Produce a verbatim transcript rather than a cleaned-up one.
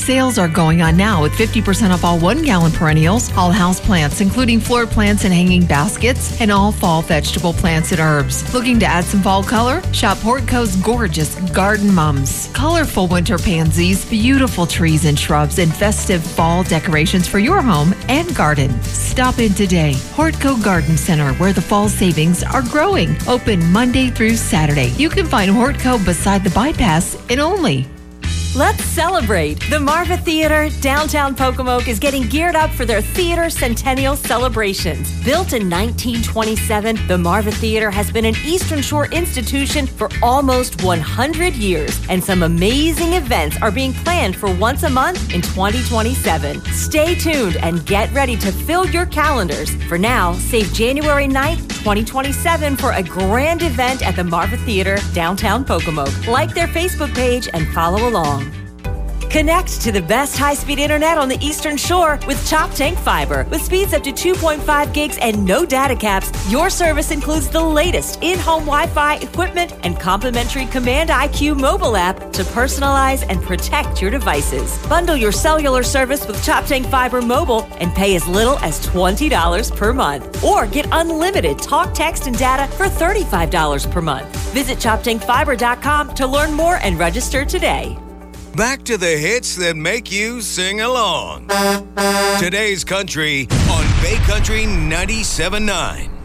sales are going on now with fifty percent off all one-gallon perennials, all houseplants, including floor plants and hanging baskets, and all fall vegetable plants and herbs. Looking to add some fall color? Shop Hortco's gorgeous Garden Mums. Colorful winter pansies, beautiful trees and shrubs, and festive fall decorations for your home and garden. Stop in today. Hortco Garden Center, where the fall savings are growing. Open Monday through Saturday. You can find Hortco beside the bypass in Olney. Let's celebrate! The Marva Theater, downtown Pocomoke, is getting geared up for their Theater Centennial celebrations. Built in nineteen twenty-seven, the Marva Theater has been an Eastern Shore institution for almost one hundred years, and some amazing events are being planned for once a month in twenty twenty-seven. Stay tuned and get ready to fill your calendars. For now, save January ninth, twenty twenty-seven for a grand event at the Marva Theater, downtown Pocomoke. Like their Facebook page and follow along. Connect to the best high-speed internet on the Eastern Shore with Chop Tank Fiber. With speeds up to two point five gigs and no data caps, your service includes the latest in-home Wi-Fi equipment and complimentary Command I Q mobile app to personalize and protect your devices. Bundle your cellular service with Chop Tank Fiber Mobile and pay as little as twenty dollars per month. Or get unlimited talk, text, and data for thirty-five dollars per month. Visit chop tank fiber dot com to learn more and register today. Back to the hits that make you sing along. Today's Country on Bay Country ninety-seven point nine.